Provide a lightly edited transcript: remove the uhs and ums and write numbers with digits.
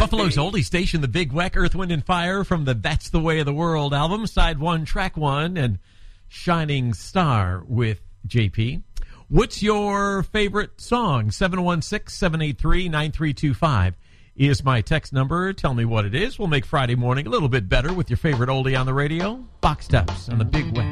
Buffalo's oldie station, the Big Weck, Earth, Wind, and Fire from the That's the Way of the World album, side 1, track 1, and Shining Star with JP. What's your favorite song? 716-783-9325 is my text number. Tell me what it is. We'll make Friday morning a little bit better with your favorite oldie on the radio. Box Tops on the Big Weck.